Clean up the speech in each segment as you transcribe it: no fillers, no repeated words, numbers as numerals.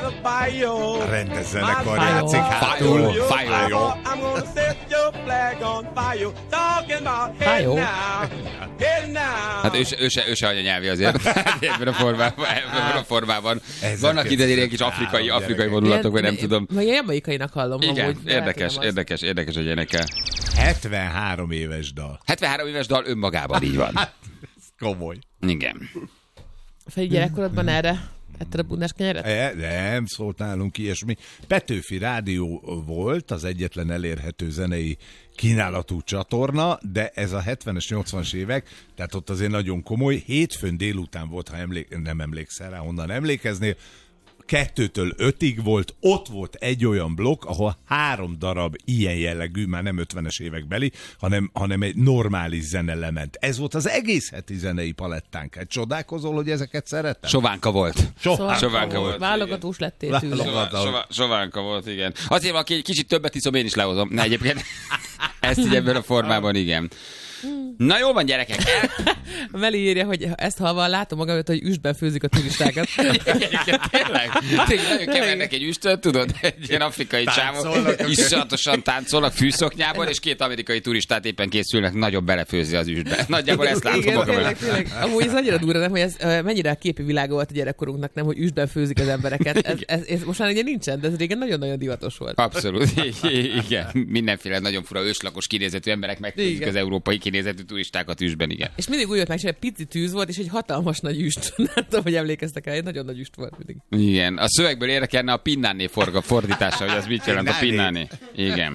Rendes zenekar játszik hátul. Fájó. Hát ő se anyanyelvi azért. Ebben a formában. Vannak ide ilyen kis afrikai vonulatok, vagy nem tudom. Vagy jamaikainak hallom. Igen, érdekes, hogy énekel. 73 éves dal. 73 éves dal önmagában így van. Hát, komoly. Igen. Feli, gyerekkorodban erre etted a bundás kenyeret? Nem szólt nálunk ilyesmi. Petőfi Rádió volt az egyetlen elérhető zenei kínálatú csatorna, de ez a 70-es, 80-as évek, tehát ott azért nagyon komoly. Hétfőn délután volt, ha nem emlékszel rá, honnan emlékeznél, 2-től 5-ig volt, ott volt egy olyan blokk, ahol 3 darab ilyen jellegű, már nem 50-es évekbeli, hanem egy normális zene lement. Ez volt az egész heti zenei palettánk. Hát csodálkozol, hogy ezeket szeretem? Sovánka volt. Sovánka volt. Válogatós lettél tőle. Sovánka volt, igen. Azért, aki egy kicsit többet iszom, én is lehozom. Ne, egyébként ezt így ebben a formában, igen. Na jó van, gyerekek. Meli írja, hogy ezt halva látom magam, hogy üstben főzik a turistákat. Tényleg nagyon kevernek egy üstöt, tudod, egy ilyen afrikai csávok, iszonyatosan táncolnak fűszoknyában, és 2 amerikai turistát éppen készülnek nagyobb belefőzni az üstbe. Nagyjából ezt látom magam. Amúgy ez annyira durva, nem, hogy ez mennyire a képi világa volt a gyerekkorunknak, nem, hogy üstben főzik az embereket. Ez most már ugye nincsen, de ez régen nagyon-nagyon divatos volt. Abszolút, igen. Mindenféle nagyon fura őslakos kinézetű emberek megfőzik az európai kinézetű turistákat üstben, igen. És mindig úgy jött meg, hogy egy pici tűz volt, és egy hatalmas nagy üst. Nem tudom, hogy emlékeztek el, egy nagyon nagy üst volt mindig. Igen, a szövegből érdekelne a pinnáné fordítása, hogy az mit jelent a pinnáné. Igen.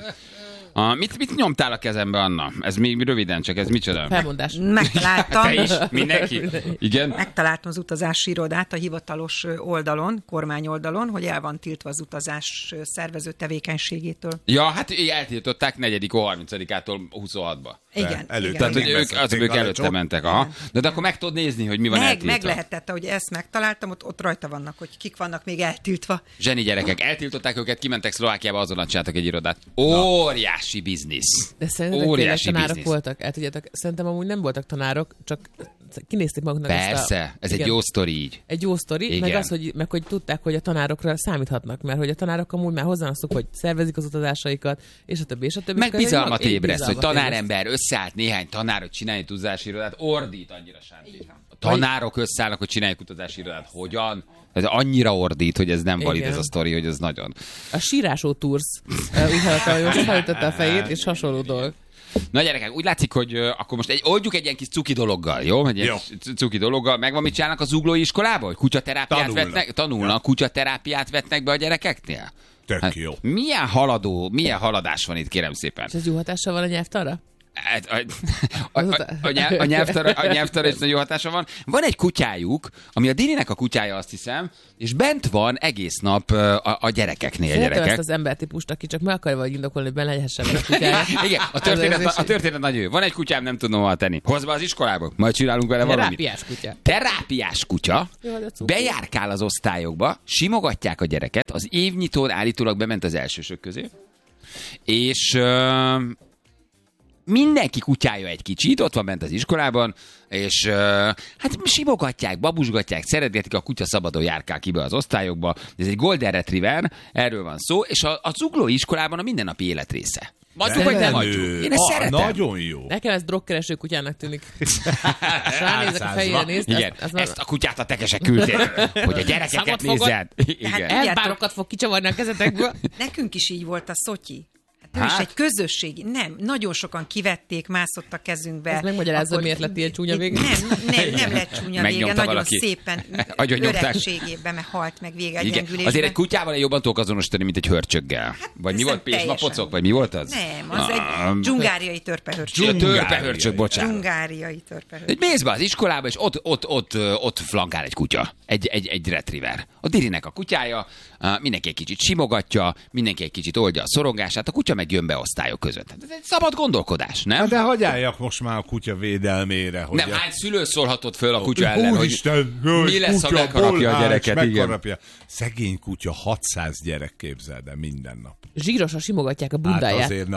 Mit nyomtál a kezembe, Anna? Ez még röviden, csak ez micsoda? Felmondás. Megtaláltam. Te is? Mindenki? Igen? Megtaláltam az utazási irodát a hivatalos oldalon, kormányoldalon, hogy el van tiltva az utazás szervező tevékenységétől. Ja, hát eltiltották 4-30-ától 26-ba. Igen. Tehát, hogy ők előtte mentek. Aha. De akkor meg tudod nézni, hogy mi van eltiltva. Meg lehetett, hogy ezt megtaláltam, ott rajta vannak, hogy kik vannak még eltiltva. Zseni gyerekek, eltiltották őket, kimentek Szlovákiába, azonnal csináltak egy irodát. Óriási biznisz. De szerintetek tényleg tanárok voltak? Tudjátok, szerintem amúgy nem voltak tanárok, csak kinézték maguknak Persze, ezt a... ez egy jó sztori így. Egy jó sztori, meg az, hogy tudták, hogy a tanárokra számíthatnak, mert hogy a tanárok amúgy már hozzászok, hogy szervezik az utazásaikat, és a többi. Meg bizalmat ébreszt, hogy tanárember összeállt néhány tanár, hogy csinálj egy utazási irodát, ordít annyira sántít. A tanárok összeállnak, hogy csinálj egy utazási irodát. Hogyan? Ez annyira ordít, hogy ez nem valid ez a sztori, hogy ez nagyon. A Sírásó Tours úgy hallottam, hogy felütötte a fejét, és hasonló dolog. Na gyerekek, úgy látszik, hogy akkor most oldjuk egy ilyen kis cuki dologgal, jó? Egy ilyen cuki dologgal. Megvan, mit csinálnak a zuglói iskolában? Hogy kutyaterápiát tanulnak, kutyaterápiát vetnek be a gyerekeknél? Tök jó. Milyen haladás van itt, kérem szépen. És ez jó hatással van a nyelvtanra? A nyelvtanra is nagyon jó hatása van. Van egy kutyájuk, ami a Dininek a kutyája, azt hiszem, és bent van egész nap a gyerekeknél. Szeretem ezt az embertípust, aki csak meg akarja vagy indokolni, hogy belehessen a kutyája. Igen, a történet nagyon jó. Van egy kutyám, nem tudom hova tenni. Hozd be az iskolába, majd csinálunk vele valamit. Terápiás kutya. Bejárkál az osztályokba, simogatják a gyereket, az évnyitón állítólag bement az elsősök közé, és... mindenki kutyája egy kicsit, ott van bent az iskolában, és hát simogatják, babusgatják, szeretgetik, a kutya szabadon járkál ki be az osztályokba. Ez egy Golden Retriever, erről van szó, és a zuglói iskolában a mindennapi élet része. Adjuk, vagy nem adjuk. Én ezt szeretem. Nagyon jó. Nekem ez drogkereső kutyának tűnik. Ránézek a fejére, nézd. Igen, ezt a kutyát a tekesek küldték, hogy a gyerekeket nézed. Elbárokat fog kicsavarni a kezetekből. Nekünk is így volt a Szotyi. Ő is egy közösségi. Nem, nagyon sokan kivették, mászott a kezünkbe. Ez megmagyarázza, miért lett ilyen csúnya vége? Nem lett csúnya vége, nagyon szépen öregségében, mert halt meg vége a gyengülésben. Azért egy kutyával jobban tudok azonosítani, mint egy hörcsöggel. Hát, vagy mi volt? Pézsmapocok? Vagy mi volt az? Nem, az egy dzsungáriai törpehörcsög. Törpehörcsög, bocsánat. Dzsungáriai törpehörcsög. Mész be az iskolába, és ott flankál egy kutya. Egy retriever. A Dirinek a kutyája, mindenki egy kicsit simogatja, mindenki egy kicsit oldja a szorongását, a kutya meg jön be osztályok között. Ez egy szabad gondolkodás, nem? Hát de hagyjáljak most már a kutya védelmére. Hogy nem, hány szülő szólhatott föl a kutya ellen, Úristen, hogy mi lesz, ha megharapja a gyereket. Megharapja. Szegény kutya 600 gyerek képzel, de minden nap. Zsírosan simogatják a bundáját. Hát azért, na.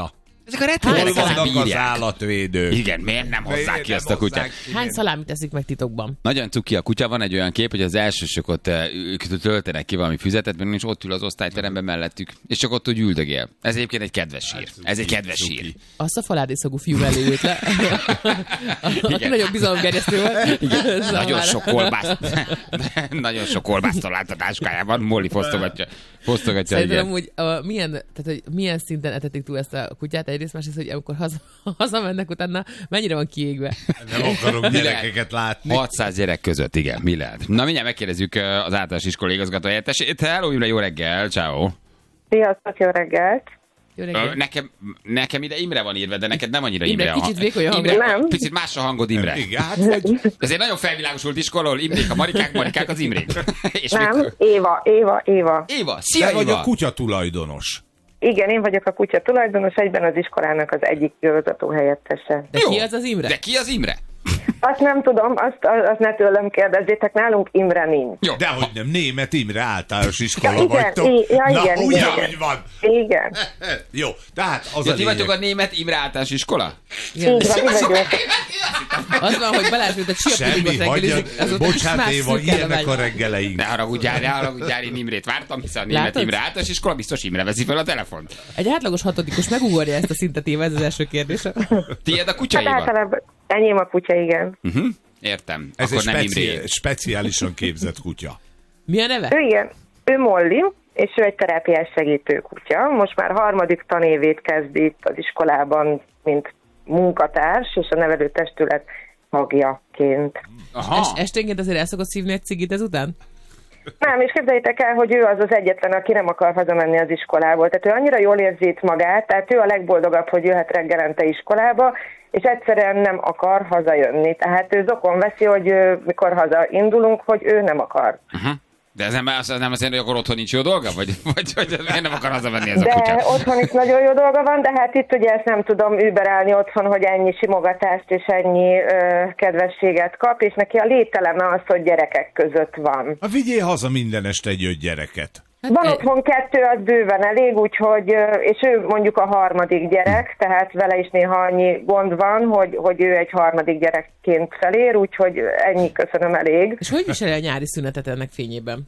Ezek a retriverek Hol ezek vannak az bírják. állatvédők? Igen, miért nem hozzák ki azt a kutyát? Hány szalámit eszik meg titokban? Nagyon cuki a kutya, van egy olyan kép, hogy az elsősök ott ők töltenek ki valami füzetet, mert nincs ott ül az osztályteremben mellettük, és csak ott úgy üldögél. Ez egyébként egy kedves sír. Ez egy kedves sír. Azt a faládészagú fiú mellé ült le. Aki nagyon bizalomgerjesztő volt. Igen. Nagyon sok kolbászt talált a táskájában. Molly fosztogatja. Szerintem Igen. amúgy milyen szinten etetik túl ezt a kutyát, egyrészt másrészt, hogy amikor hazamennek utána, mennyire van kiégve. Nem akarok gyerekeket látni. 600 gyerek között, igen, mi lehet? Na, mindjárt megkérdezzük az általános iskola igazgató helyettesét. Hello, Imre, jó reggel, ciao. Sziasztok, jó reggelt! Jó reggelt. Nekem ide Imre van írva, de neked nem annyira Imre. Imre, kicsit vékony a hangod. Imre, Nem. picit más a hangod, Imre. Igen, hát vagy... Ez egy nagyon felvilágosult iskola, ahol Imrék a Marikák az Imrék. És Nem, mikor... Éva. Éva, szia Te vagy Éva! a kutya tulajdonos. Igen, én vagyok a kutya tulajdonos, egyben az iskolának az egyik igazgató helyettese. De Jó. ki az Imre? De ki az Imre? Azt nem tudom, azt ne tőlem kérdezzétek, nálunk Imre nincs. Jó. Dehogy nem, Német Imre általános iskola Ja, igen, vagytok. igen, Na, ugye, igen. hogy van. Igen, Jó, tehát az Ja, a ti vagytok lényeg. a német Imre általános iskola? Igen. így van, mi vagyunk. Az van, hogy Balázs, mint a Semmi, csiapudikot hagyjad. reggelizik, azóta Bocsánat, más Éva, szürke ilyenek lemegy. a reggeleink. Ne haragudjál, én Imrét vártam, hiszen a német Látod? Imre általános iskola biztos Imre veszi fel a telefont. Egy átlagos hatodikos megugorja ezt a szintet, Éva, ez az első kérdés. Tiéd a kutya, Hát Éva? általában enyém a kutya, igen. Értem. Ez Akkor egy nem Imré. speciálisan képzett kutya. Mi a neve? Ő igen, ő Molly, és ő egy terápiás segítő kutya. Most már 3. tanévét kezdi itt az iskolában, mint munkatárs, és a nevelőtestület tagjaként. Aha. Esténként azért el szokott szívni egy cigit ezután? Nem, és képzeljétek el, hogy ő az egyetlen, aki nem akar hazamenni az iskolából. Tehát ő annyira jól érzi itt magát, tehát ő a legboldogabb, hogy jöhet reggelente iskolába, és egyszerűen nem akar hazajönni. Tehát ő zokon veszi, hogy mikor hazaindulunk, hogy ő nem akar. De ez nem azért, hogy akkor otthon nincs jó dolga? Vagy miért nem akar hazavenni ez a De kutya? otthon is nagyon jó dolga van, de hát itt ugye ezt nem tudom überelni otthon, hogy ennyi simogatást és ennyi kedvességet kap, és neki a lételeme az, hogy gyerekek között van. Ha vigyél haza minden este egy 5 gyereket. Van otthon 2, az bőven elég, úgyhogy, és ő mondjuk a 3. gyerek, tehát vele is néha annyi gond van, hogy ő egy 3. gyerekként felér, úgyhogy ennyi, köszönöm, elég. És hogy viseli a nyári szünetet ennek fényében?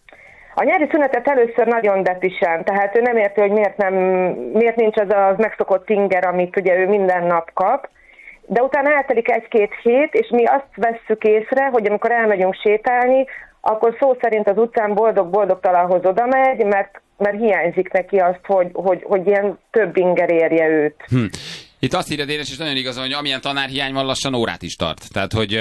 A nyári szünetet először nagyon depisen, tehát ő nem érti, hogy miért nincs az a megszokott inger, amit ugye ő minden nap kap, de utána eltelik 1-2 hét, és mi azt vesszük észre, hogy amikor elmegyünk sétálni, akkor szó szerint az utcán boldog-boldogtalanhoz oda megy, mert hiányzik neki azt, hogy ilyen több inger érje őt. Itt azt írja Dénes, és nagyon igaz, hogy amilyen tanárhiány van, lassan órát is tart. Tehát, hogy...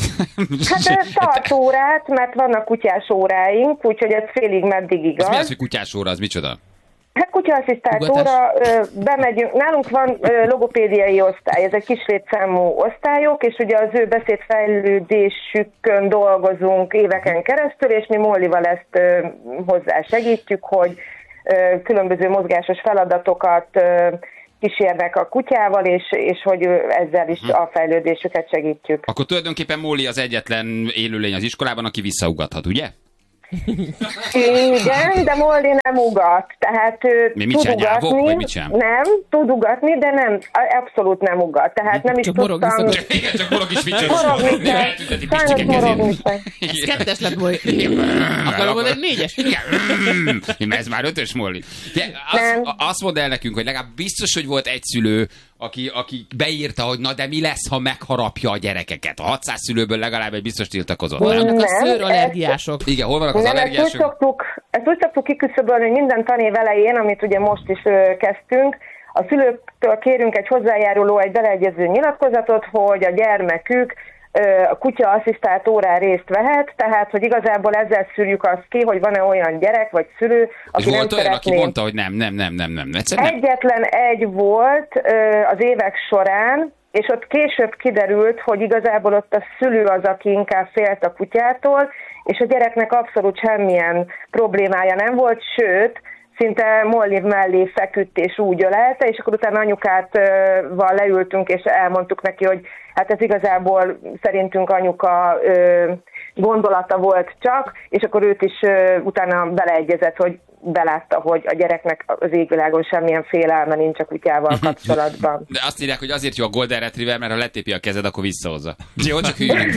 Hát tart órát, mert vannak kutyás óráink, úgyhogy ez félig meddig igaz. Az mi az, hogy kutyás óra, az micsoda? Hát kutyaasszisztált Ugatás? óra, bemegyünk, nálunk van logopédiai osztály, ezek kis létszámú osztályok, és ugye az ő beszédfejlődésükön dolgozunk éveken keresztül, és mi Mollival ezt hozzá segítjük, hogy különböző mozgásos feladatokat kísérnek a kutyával, és hogy ezzel is a fejlődésüket segítjük. Akkor tulajdonképpen Molly az egyetlen élőlény az iskolában, aki visszaugathat, ugye? Igen, de Molly nem ugat, tehát ő Mi mit tud csinál, nyávog, ugatni. vagy mit csinál? Nem, tud ugatni, de nem, abszolút nem ugat. Tehát nem is Csak morogni tudtam... szokott. Igen, csak morog is Morogni Néha kell. eltünteti Sajnos Pistike morogni kezét. kell. Ez 2-es lett Molly. Akarom mondani, 4-es? Igen, ez már 5-ös Molly. Nem. Azt mondd el nekünk, hogy legalább biztos, hogy volt egy szülő, aki beírta, hogy na de mi lesz, ha megharapja a gyerekeket. A 600 szülőből legalább egy biztos tiltakozott. Vannak a Nem, szőrallergiások. Igen, hol vannak az Nem, allergiások? ezt úgy szoktuk kiküszöbölni, hogy minden tanév elején, amit ugye most is kezdtünk, a szülőktől kérünk egy hozzájáruló, egy beleegyező nyilatkozatot, hogy a gyermekük a kutya-asszisztált órán részt vehet, tehát, hogy igazából ezzel szűrjük azt ki, hogy van-e olyan gyerek vagy szülő, aki És nem volt olyan, aki szeretné. mondta, hogy nem. Egyszerűen nem. Egyetlen egy volt az évek során, és ott később kiderült, hogy igazából ott a szülő az, aki inkább félt a kutyától, és a gyereknek abszolút semmilyen problémája nem volt, sőt, szinte Molly mellé feküdt és úgy ölelte, és akkor utána anyukátval leültünk, és elmondtuk neki, hogy hát ez igazából szerintünk anyuka gondolata volt csak, és akkor őt is utána beleegyezett, hogy belátta, hogy a gyereknek az égvilágon semmilyen félelme nincs a kutyával kapcsolatban. De azt írják, hogy azért jó a Golden Retriever, mert ha letépi a kezed, akkor visszahozza. Jó, csak hűlünk.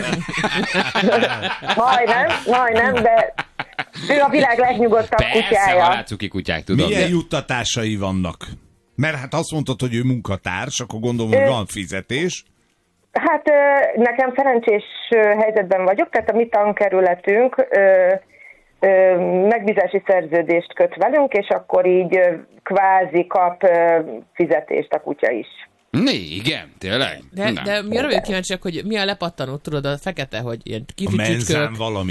Majdnem, de ő a világ legnyugodtabb kutyája. Persze, halálcuki kutyák, tudom. Milyen juttatásai vannak? Mert hát azt mondtad, hogy ő munkatárs, akkor gondolom, hogy van fizetés. Hát nekem szerencsés helyzetben vagyok, tehát a mi tankerületünk megbízási szerződést köt velünk, és akkor így kvázi kap fizetést a kutya is. Igen, tényleg. De mi arra vagyok kíváncsiak, hogy mi a lepattanó, tudod, a fekete, hogy ilyen menzán valami.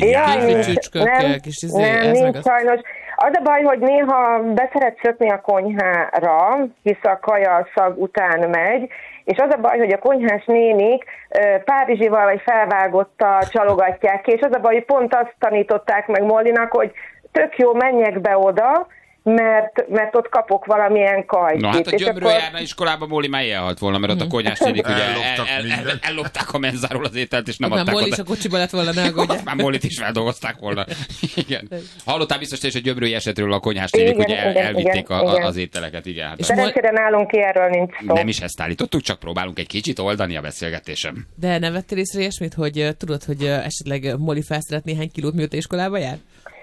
Nincs sajnos. Az a baj, hogy néha beszeret szökni a konyhára, hisz a kaja szag után megy, és az a baj, hogy a konyhás nénik párizsival vagy felvágottal csalogatják ki, és az a baj, hogy pont azt tanították meg Mollinak, hogy tök jó, menjek be oda, mert ott kapok valamilyen kajt. Na hát a Gyömrő járna iskolába, Molly már elhalt volna, mert ott a konyhás nénik ugye ellopták a menzáról az ételt, és nem adták Molly oda. is a kocsiba lett volna, ne aggódj. Már Mollyt is feldolgozták volna. Igen. Hallottál biztos te is a Gyömrői esetről, a konyhás nénik ugye elvitték az ételeket. Igen. Hát szerencsére nálunk ki erről nincs szó. Nem is ezt állítottuk, csak próbálunk egy kicsit oldani a beszélgetésem. De nem vettél észre ilyesmit, hogy tudod, hogy esetleg Molly felszeret néhány kilót, mióta iskolába jár?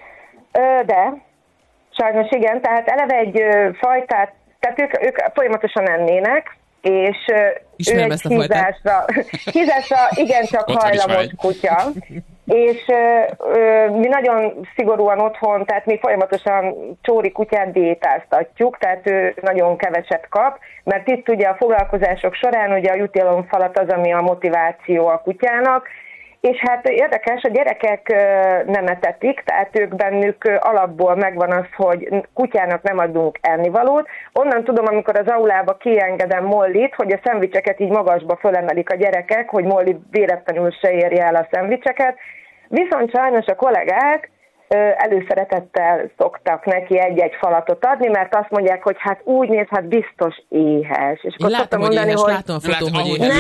De sajnos igen, tehát eleve egy fajtát, tehát ők folyamatosan ennének, és ő egy hízásra igencsak hajlamos kutya, és mi nagyon szigorúan otthon, tehát mi folyamatosan Csóri kutyát diétáztatjuk, tehát ő nagyon keveset kap, mert itt ugye a foglalkozások során ugye a jutalomfalat az, ami a motiváció a kutyának, és hát érdekes, a gyerekek nem etetik, tehát ők bennük alapból megvan az, hogy kutyának nem adunk ennivalót. Onnan tudom, amikor az aulába kiengedem Mollit, hogy a szendvicseket így magasba fölemelik a gyerekek, hogy Molly véletlenül se érje el a szendvicseket. Viszont sajnos a kollégák előszeretettel szoktak neki egy-egy falatot adni, mert azt mondják, hogy hát úgy néz, hát biztos éhes. És akkor látom, hogy éhes, látom a fotón, hogy éhes.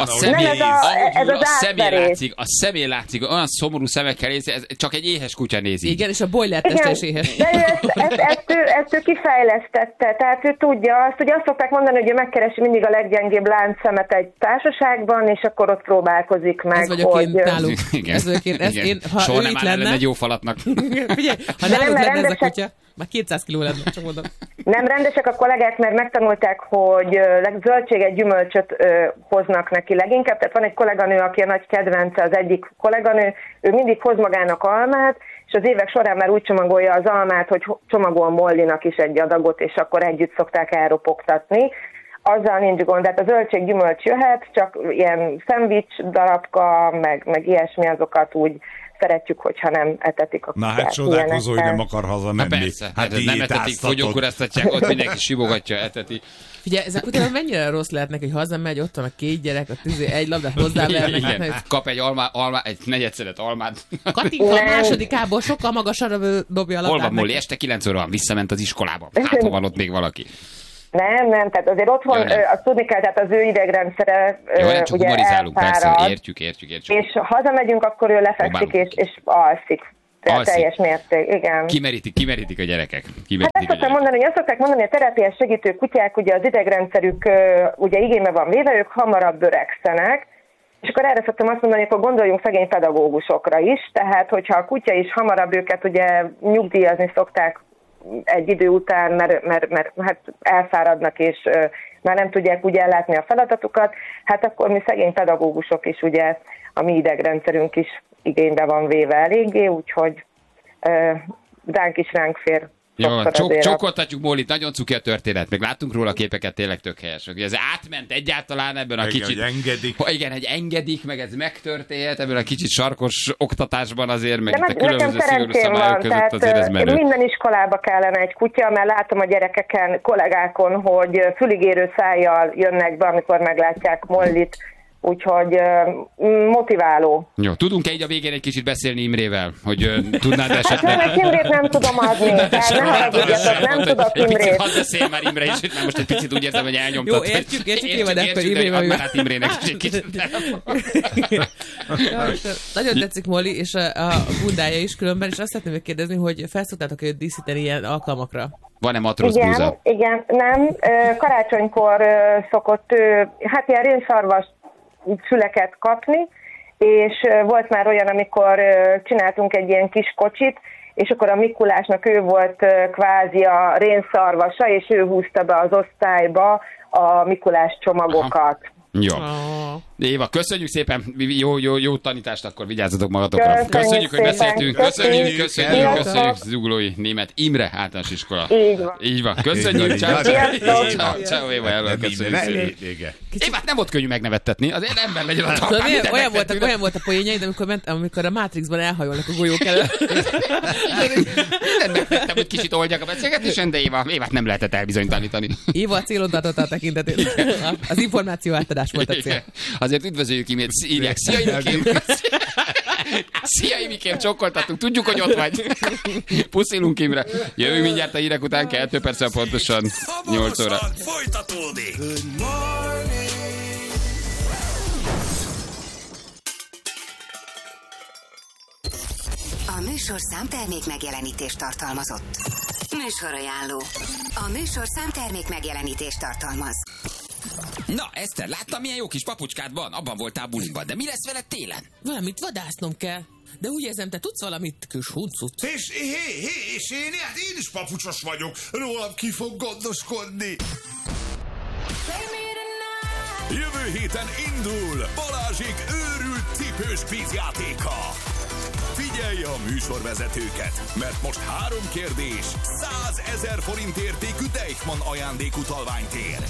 Ez az átverés. A személy látszik, olyan szomorú szemekkel nézi, ez csak egy éhes kutya nézi. Igen, és a boiler teste is éhes. De ezt ő kifejlesztette, tehát ő tudja azt, ugye azt szokták mondani, hogy ő megkeresi mindig a leggyengébb láncszemet egy társaságban, és akkor ott próbálkozik meg. Ez vagyok én náluk. Ez vagyok én. Soha nem áll ellen egy jó falatnak. Figyelj, ha náluk lenne ez a kutya, már 200 kiló lenne, csak mondom. Nem rendesek a kollégák, mert megtanulták, hogy zöldséget, gyümölcsöt hoznak neki leginkább. Tehát van egy kolléganő, aki a nagy kedvence, az egyik kolléganő, ő mindig hoz magának almát, és az évek során már úgy csomagolja az almát, hogy csomagol Mollinak is egy adagot, és akkor együtt szokták elropogtatni. Azzal nincs gond, tehát a zöldség, gyümölcs jöhet, csak ilyen szendvics darabka, meg ilyesmi, azokat úgy szeretjük, hogyha nem etetik a kutyát. Na hát csodálkozó, hogy nem akar haza menni. Persze, hát nem etetik, fogyókúráztatják, ott mindenki simogatja, eteti. Figyelj, ezek után mennyire rossz lehetnek, hogy hazamegy, ott van a 2 gyerek, a egy labdát hozzávernek. Hát, kap egy egy negyedszelet almát. Katinka a másodikából sokkal magasabbra dobja a labdát. Hol van Molly? Este 9 óra van, visszament az iskolába. Hát, hol van ott még valaki? Nem, tehát azért otthon azt tudni kell, tehát az ő idegrendszere ugye elfárad. Értjük. És ha hazamegyünk, akkor ő lefekszik és alszik. Teljes mérték, igen. Kimerítik a gyerekek. Hát azt szokták mondani, hogy a terápiás segítő kutyák, ugye az idegrendszerük ugye igénybe van véve, ők hamarabb öregszenek, és akkor erre szoktam azt mondani, hogy akkor gondoljunk szegény pedagógusokra is, tehát hogyha a kutya is hamarabb őket ugye nyugdíjazni szokták egy idő után, mert hát elfáradnak, és már nem tudják úgy ellátni a feladatukat, hát akkor mi szegény pedagógusok is ugye, a mi idegrendszerünk is igénybe van véve eléggé, úgyhogy ránk is ránk fér. Jó, csókoltatjuk Mollit, nagyon cuki a történet, meg láttunk róla képeket, tényleg tök helyes. Ez átment egyáltalán ebben a kicsit... Igen, hogy engedik, meg ez megtörténhet, ebben a kicsit sarkos oktatásban azért, meg itt a különböző szigorú szabályok között azért ez menő. Minden iskolába kellene egy kutya, mert látom a gyerekeken, kollégákon, hogy füligérő szájjal jönnek be, amikor meglátják Mollit, Úgyhogy motiváló. Jó, tudunk-e így a végén egy kicsit beszélni Imrével? Hogy tudnád esetleg... Hát Imrét nem tudom adni, tehát ne haragudjatok, nem tudok Imrét. Hadd beszélj már Imre is, mert most egy picit úgy érzem, hogy elnyomtad. Jó, értjük, Imre, de akkor Imrével. Add már át Imrének egy kicsit. Nagyon tetszik Molly, és a bundája is különben, és azt szeretném megkérdezni, hogy felszoktátok őt díszíteni ilyen alkalmakra? Van-e matróz búza? Igen, nem. Karácsonykor szokott hát ilyen rénszarvas füleket kapni, és volt már olyan, amikor csináltunk egy ilyen kis kocsit, és akkor a Mikulásnak ő volt kvázi a rénszarvasa, és ő húzta be az osztályba a Mikulás csomagokat. Aha. Jó. Éva, köszönjük szépen, jó tanítást, akkor vigyázzatok magatokra. Köszönjük, hogy beszéltünk. Köszönjük. Zuglói Német Imre általános iskola. Így van. Köszönjük. Ciao, Éva, elvel köszönjük szépen. Évát nem volt könnyű megnevettetni, azért ember legyen a talpán. Olyan volt a poénjaid, amikor a Matrixban elhajolnak a golyók előtt. Megtettem, hogy kicsit oldják a beszélgetésen, de Évát nem lehetett elbizonytalanítani. Éva a célon tartotta a tekintetét. Az információ átadás volt a cél. Azért üdvözöljük Imét, írják. Szia, Imikém! Szia, Imikém, csokkoltatunk, tudjuk, hogy ott vagy. Puszilunk, Imre. Jövünk mindjárt a hírek után, 2 perccel pontosan 8 óra. Folytatódik. A műsorszám termék megjelenítést tartalmazott. Műsorajánló. A műsorszám termék megjelenítést tartalmaz. Na, Eszter, láttam, milyen jó kis papucskád van? Abban voltál buliban, de mi lesz veled télen? Valamit vadásznom kell. De úgy érzem, te tudsz valamit, kis huncut. És én is papucsos vagyok. Rólam ki fog gondoskodni. Jövő héten indul Balázsék őrült cipős kvízjátéka. Figyelj a műsorvezetőket, mert most 3 kérdés, 100 000 forint értékű Deichmann ajándékutalványt ér.